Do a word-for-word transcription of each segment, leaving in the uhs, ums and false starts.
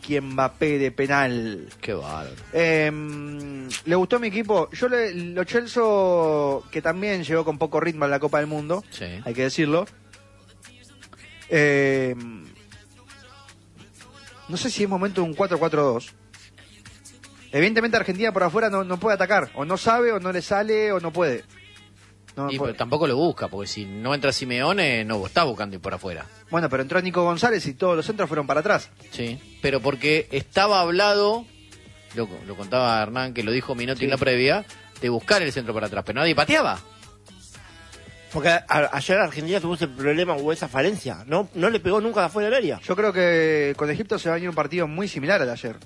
Ricky Mbappé de penal. Qué bárbaro. Eh, ¿Le gustó mi equipo? Yo, le, Lo Chelsea, que también llegó con poco ritmo a la Copa del Mundo, Sí. hay que decirlo. Eh, no sé si es momento de un cuatro cuatro dos. Evidentemente Argentina por afuera no, no puede atacar. O no sabe, o no le sale, o no puede. No Y puede. pero tampoco lo busca, porque si no entra Simeone, no está buscando ir por afuera. Bueno, pero entró Nico González y todos los centros fueron para atrás. Sí, pero porque estaba hablado, lo, lo contaba Hernán, que lo dijo Minotti Sí. en la previa, de buscar el centro para atrás, pero nadie pateaba. Porque a- a- ayer Argentina tuvo ese problema o esa falencia. No, no le pegó nunca de afuera del área. Yo creo que con Egipto se va a venir un partido muy similar al de ayer.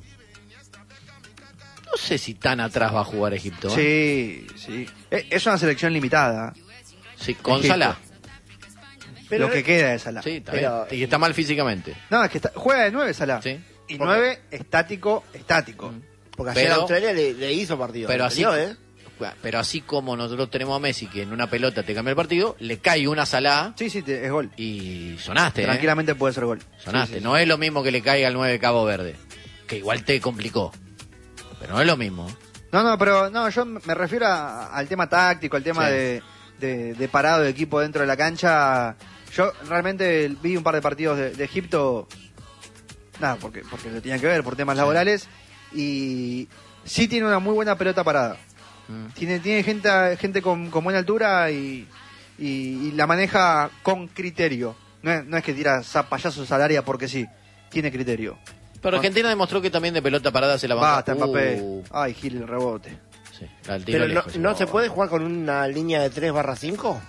No sé si tan atrás va a jugar Egipto. ¿eh? Sí, sí. Eh, Es una selección limitada. Sí, con Egipto. Salah. Pero lo que queda de Salah. Sí, está Pero- bien. Y está mal físicamente. No, es que está- juega de nueve Salah. Sí. Y ¿Por nueve estático, estático. Porque ayer Pero- Australia le, le hizo partido. Pero Le así, dio, ¿eh? pero así como nosotros tenemos a Messi, que en una pelota te cambia el partido, le cae una Salah Sí, sí, te- es gol. y sonaste. ¿eh? Tranquilamente puede ser gol. Sonaste. Sí, sí, No es lo mismo que le caiga al nueve Cabo Verde, que igual te complicó. Pero no es lo mismo. No, no, pero no, yo me refiero a- al tema táctico, al tema Sí. de, de, de parado de equipo dentro de la cancha. Yo realmente vi un par de partidos de, de Egipto, nada, porque, porque lo tenían que ver por temas Sí. laborales, y sí tiene una muy buena pelota parada. Mm. Tiene, tiene gente, gente con, con buena altura y, y, y la maneja con criterio. No es, no es que tira zapallazos al área porque sí, tiene criterio. Pero Argentina demostró que también de pelota parada se la banca. Basta, Mbappé. Uh, Ay, Gil, el rebote. sí, al tiro Pero no, lejos. ¿no se puede jugar con una línea de tres barra cinco?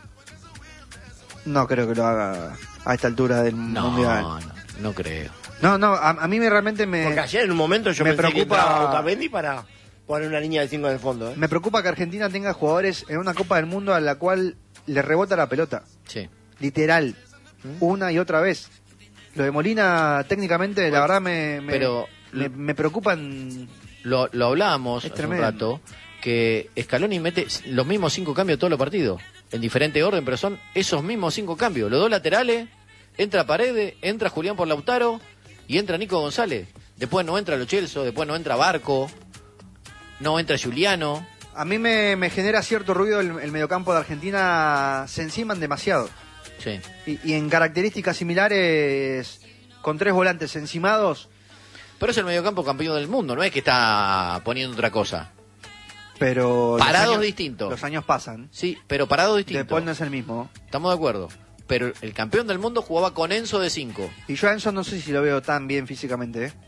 No creo que lo haga a esta altura del No, mundial. no, no creo. No, no, a, a mí me realmente me, Porque ayer en un momento yo me pensé que preocupa- entraba Otamendi para poner una línea de cinco en el fondo, ¿eh? me preocupa que Argentina tenga jugadores en una Copa del Mundo a la cual le rebota la pelota. Sí. Literal. Una y otra vez. Lo de Molina, técnicamente, la verdad me, me, pero- me, me preocupan. Lo, lo hablábamos Es hace un tremendo. rato, que Scaloni mete los mismos cinco cambios todos los partidos, en diferente orden, pero son esos mismos cinco cambios. Los dos laterales, entra Paredes, entra Julián por Lautaro y entra Nico González. Después no entra Lo Celso, después no entra Barco, no entra Giuliano. A mí me, me genera cierto ruido el, el mediocampo de Argentina. Se enciman demasiado. Sí. Y, y en características similares, con tres volantes encimados, Pero es el mediocampo campeón del mundo, no es que está poniendo otra cosa. pero... los Parados años- distintos. Los años pasan. Sí, pero parado distinto. Después no es el mismo. Estamos de acuerdo. Pero el campeón del mundo jugaba con Enzo de cinco. Y yo a Enzo no sé si lo veo tan bien físicamente. ¿eh?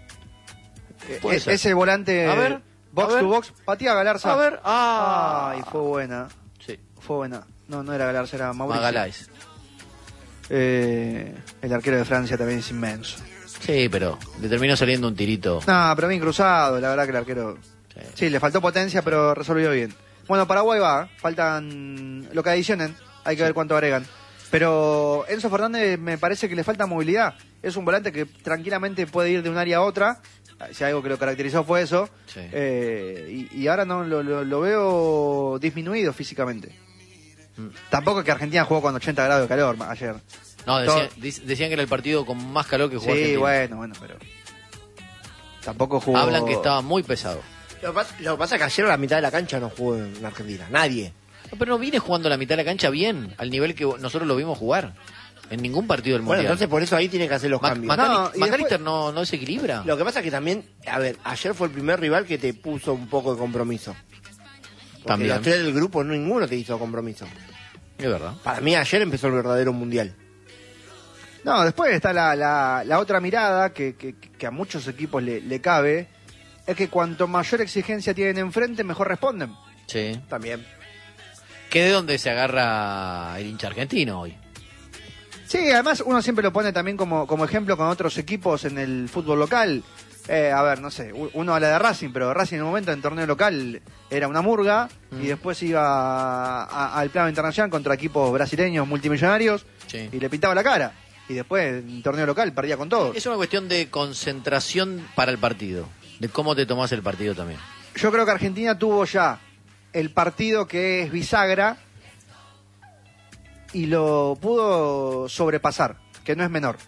Puede E- ser. Ese volante A ver, box a ver. to box, patea a Galarza. A ver, ah. Ay, fue buena. Sí, Fue buena. No, no era Galarza, era Mauricio. Magaláes. Eh, el arquero de Francia también es inmenso. Sí, pero le terminó saliendo un tirito. No, pero bien cruzado, la verdad que el arquero... Sí. Sí, le faltó potencia, pero resolvió bien. Bueno, Paraguay va, faltan lo que adicionen, hay que ver cuánto agregan. Pero Enzo Fernández me parece que le falta movilidad. Es un volante que tranquilamente puede ir de un área a otra. Si algo que lo caracterizó fue eso. Sí. Eh, y, y ahora no lo, lo- lo veo disminuido físicamente. Mm. Tampoco es que Argentina jugó con ochenta grados de calor ma- ayer. No, decían, Todo- dic- decían que era el partido con más calor que jugó Sí, Argentina. bueno, bueno, pero... Tampoco jugó... Hablan que estaba muy pesado. Lo que, pasa, lo que pasa es que ayer la mitad de la cancha no jugó en Argentina. Nadie. No, pero no viene jugando la mitad de la cancha bien, al nivel que nosotros lo vimos jugar. En ningún partido del Bueno, Mundial. entonces por eso ahí tiene que hacer los Ma- cambios. Macali- No, y McAllister después- no, no desequilibra. Lo que pasa es que también, a ver, ayer fue el primer rival que te puso un poco de compromiso. Porque También. los tres del grupo, ninguno te hizo compromiso. Es verdad. Para mí ayer empezó el verdadero mundial. No, después está la, la, la otra mirada que, que, que a muchos equipos le, le cabe, es que cuanto mayor exigencia tienen enfrente, mejor responden. Sí. También. Que de dónde se agarra el hincha argentino hoy. Sí, además uno siempre lo pone también como, como ejemplo con otros equipos en el fútbol local. Eh, a ver, no sé, u- uno habla de Racing, pero Racing en un momento en torneo local era una murga Mm. y después iba a- a- al plano internacional contra equipos brasileños multimillonarios Sí. y le pintaba la cara. Y después en torneo local perdía con todo. Es una cuestión de concentración para el partido. De cómo te tomás el partido también. Yo creo que Argentina tuvo ya el partido que es bisagra y lo pudo sobrepasar, que no es menor.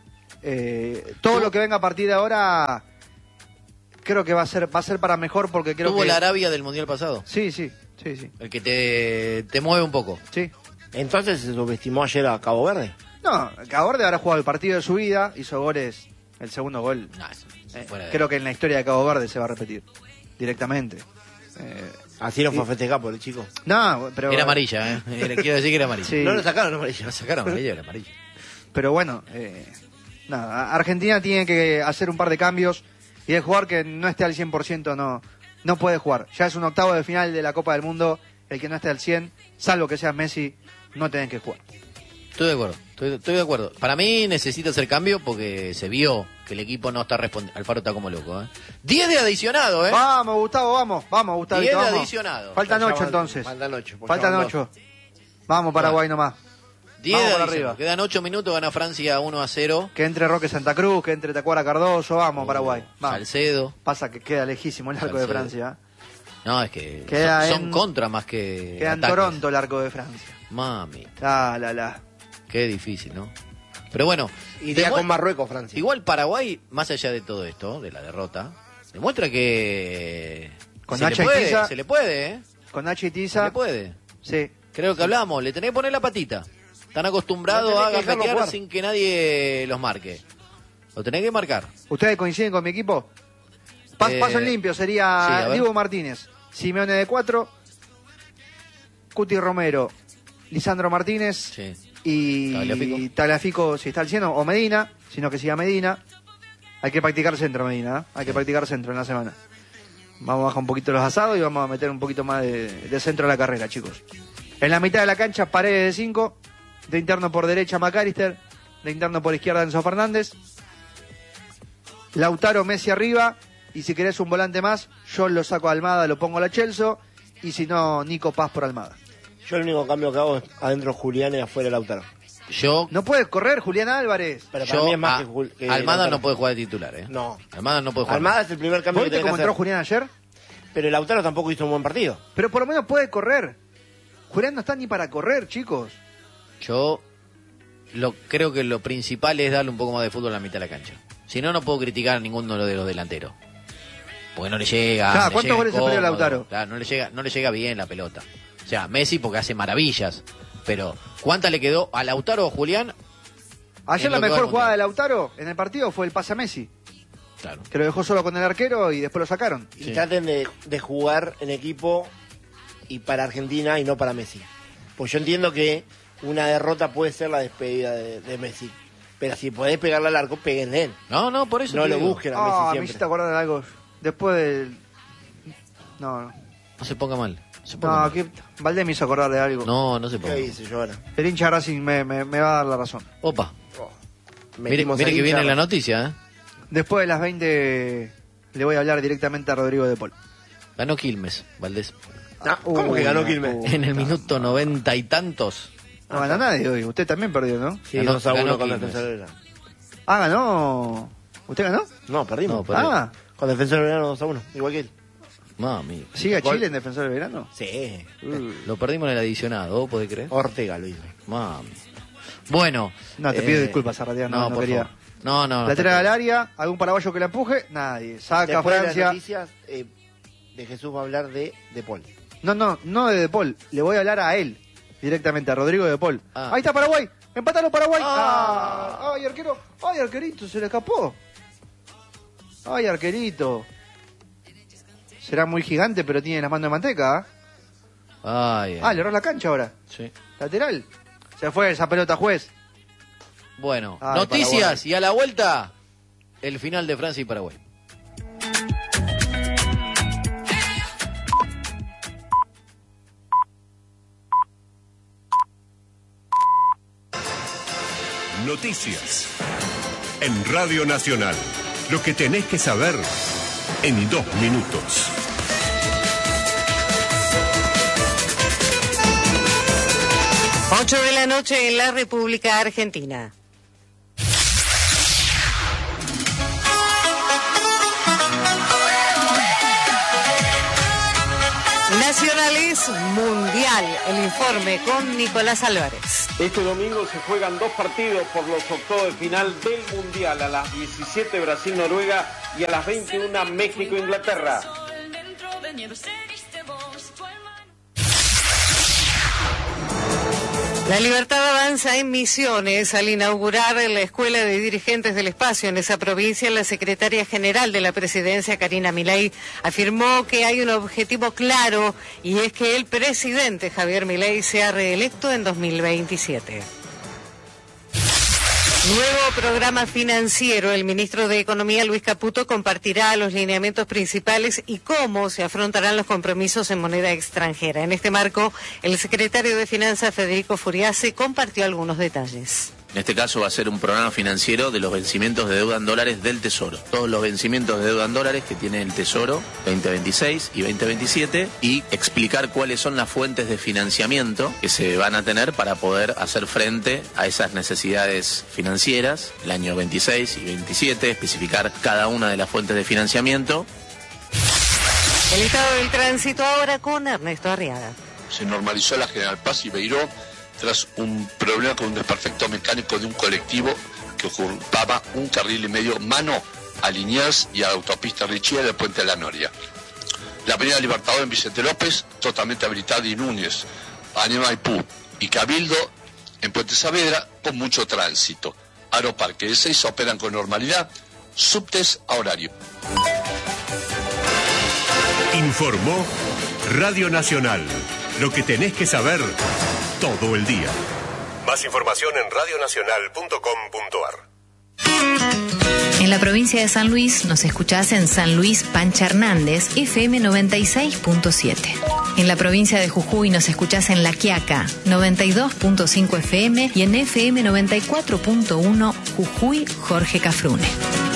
Eh, todo lo que venga a partir de ahora creo que va a ser va a ser para mejor porque creo Tuvo que... la Arabia del Mundial pasado. Sí, sí, sí, sí. El que te, te mueve un poco. Sí. Entonces se subestimó ayer a Cabo Verde. No, Cabo Verde habrá jugado el partido de su vida, hizo goles, el segundo gol. No, eso- Eh, fuera de- creo que en la historia de Cabo Verde se va a repetir directamente. Eh, Así no fue a y- festejar por el chico. no, pero Era amarilla, ¿eh? Era- quiero decir que era amarilla. Sí. No lo sacaron amarilla. La sacaron amarilla, era amarilla. Pero bueno, eh, nada, Argentina tiene que hacer un par de cambios y el jugador que no esté al cien por ciento no, no puede jugar. Ya es un octavo de final de la Copa del Mundo, el que no esté al cien, salvo que sea Messi, no tienen que jugar. Estoy de acuerdo, estoy, estoy de acuerdo. Para mí necesita hacer cambio porque se vio que el equipo no está respondiendo. Alfaro está como loco, ¿eh? diez de adicionado, ¿eh? Vamos, Gustavo, vamos, vamos, Gustavo. diez de Vamos. adicionado. Faltan Ya ocho van- entonces. Faltan ocho. porque Faltan van ocho. Vamos, Paraguay nomás. diez Vamos de para adicionado. arriba. Quedan ocho minutos, gana Francia uno a cero. Que entre Roque Santa Cruz, que entre Tacuara Cardoso, vamos, Paraguay. Vamos. Salcedo. Pasa que queda lejísimo el arco de Salcedo. Francia. No, es que Queda son, son en- contra más que Queda en ataques. Toronto el arco de Francia. Mami, La, la, la. qué difícil, ¿no? Pero bueno, Iría demu- con Marruecos, Francia. igual Paraguay, más allá de todo esto, de la derrota, demuestra que Con se, le Nacha y puede, Tiza. se le puede, ¿eh? Con Nachi y Se Tiza. le puede. Sí. Creo que hablamos, le tenés que poner la patita. Están acostumbrados No tenés a que dejarlo gafetear jugar. sin que nadie los marque. Lo tenés que marcar. ¿Ustedes coinciden con mi equipo? Pas- Eh, paso en limpio sí, a sería ver. Diego Martínez, Simeone de cuatro, Cuti Romero, Lisandro Martínez Sí. y Tagliafico. Tagliafico si está al cielo, o Medina, sino que siga Medina. Hay que practicar centro, Medina, ¿eh? Hay que practicar centro en la semana. Vamos a bajar un poquito los asados y vamos a meter un poquito más de, de centro a la carrera, chicos. En la mitad de la cancha, Paredes de cinco, de interno por derecha McAllister, de interno por izquierda Enzo Fernández, Lautaro, Messi arriba, y si querés un volante más, yo lo saco a Almada, lo pongo a la Chelsea, y si no, Nico Paz por Almada. Yo el único cambio que hago es adentro Julián y afuera Lautaro. Yo, No puedes correr, Julián Álvarez. Pero para yo mí es más a- que, Jul- que Almada Lautaro. no puede jugar de titular, ¿eh? No. Almada no puede jugar. Almada es el primer cambio ¿Vos que viste tenés cómo que entró hacer. Julián ayer? Pero Lautaro tampoco hizo un buen partido. Pero por lo menos puede correr. Julián no está ni para correr, chicos. Yo lo, creo que lo principal es darle un poco más de fútbol a la mitad de la cancha. Si no, no puedo criticar a ninguno de los delanteros. Porque no le llega. Claro, le ¿cuántos llega goles se perdió incómodo. Lautaro? Claro, no le llega, no le llega bien la pelota. O sea, Messi porque hace maravillas. Pero, ¿cuánta le quedó a Lautaro o Julián? Ayer En la lo que va mejor al jugada de Mundial. Lautaro en el partido fue el pase a Messi, Claro. que lo dejó solo con el arquero y después lo sacaron. Y Sí. traten de, de jugar en equipo y para Argentina y no para Messi. Pues yo entiendo que una derrota puede ser la despedida de, de Messi. Pero si podés pegarle al arco, péguenle él. No, no, por eso No te lo digo. busquen a Ah, Messi me siempre. hiciste acordar de algo. Después del... No, no. No se ponga mal. No se ponga No, mal. que Valdés me hizo acordar de algo. No, no se ¿Qué ponga mal. dice Joana? El hincha Racing me, me, me va a dar la razón. Opa. Oh, Mire, metimos mire al que viene hincha. la noticia, ¿eh? Después de las veinte le voy a hablar directamente a Rodrigo de Paul. Ganó Quilmes, Valdés. Ah, ¿Cómo que ganó Quilmes? Uh, En el minuto noventa y tantos. No gana nadie hoy. Usted también perdió, ¿no? Sí, Ganó- dos a uno ganó con Quilmes. Defensor de Belgrano. Ah, ganó. ¿Usted ganó? No, perdimos. No, perdió. Ah, Con Defensor de Belgrano dos a uno, igual que él. Mami. ¿sigue a Gol. Chile en Defensor del Verano? Sí. Lo perdimos en el adicionado, ¿vos podés creer? Ortega lo hizo. Mami. Bueno. No, te eh, pido disculpas, Arratián, no, no por quería. favor. No, no. no, Lateral está al bien. área, algún paraguayo que la empuje, nadie. Saca Después de Francia. las noticias, eh, de Jesús va a hablar de De Paul. No, no, no de De Paul. Le voy a hablar a él directamente, a Rodrigo De Paul. Ah. Ahí está Paraguay. Empátalo Paraguay. Ah. Ah. Ay, arquero. Ay, arquerito, se le escapó. Ay, arquerito. Será muy gigante, pero tiene las manos de manteca. ¿ah? Ay, ay. Ah, le erró la cancha ahora. Sí. Lateral. Se fue esa pelota, juez. Bueno, Ay, noticias Paraguay. y a la vuelta, el final de Francia y Paraguay. Noticias. En Radio Nacional. Lo que tenés que saber en dos minutos. Ocho de la noche en la República Argentina. Nacionales Mundial, el informe con Nicolás Álvarez. Este domingo se juegan dos partidos por los octavos de final del Mundial. A las diecisiete Brasil-Noruega y a las veintiuna México-Inglaterra. La Libertad avanza en Misiones. Al inaugurar la Escuela de Dirigentes del Espacio en esa provincia, la secretaria general de la presidencia, Karina Milei, afirmó que hay un objetivo claro y es que el presidente Javier Milei sea reelecto en dos mil veintisiete. Nuevo programa financiero. El ministro de Economía, Luis Caputo, compartirá los lineamientos principales y cómo se afrontarán los compromisos en moneda extranjera. En este marco, el secretario de Finanzas, Federico Furiase, compartió algunos detalles. En este caso va a ser un programa financiero de los vencimientos de deuda en dólares del Tesoro. Todos los vencimientos de deuda en dólares que tiene el Tesoro veinte veintiséis y veinte veintisiete y explicar cuáles son las fuentes de financiamiento que se van a tener para poder hacer frente a esas necesidades financieras el año veintiséis y veintisiete, especificar cada una de las fuentes de financiamiento. El estado del tránsito ahora con Ernesto Arriaga. Se normalizó la General Paz y Beiró tras un problema con un desperfecto mecánico de un colectivo que ocupaba un carril y medio mano a Liniers y a la autopista Richie del Puente de la Noria. La avenida Libertador en Vicente López, totalmente habilitada, y Núñez, Avenida Maipú y Cabildo en Puente Saavedra con mucho tránsito. Aeroparque de seis operan con normalidad, subtes a horario. Informó Radio Nacional. Lo que tenés que saber todo el día. Más información en radionacional punto com punto ar. En la provincia de San Luis nos escuchás en San Luis Pancha Hernández, F M noventa y seis punto siete. En la provincia de Jujuy nos escuchás en La Quiaca, noventa y dos punto cinco F M y en F M noventa y cuatro punto uno Jujuy Jorge Cafrune.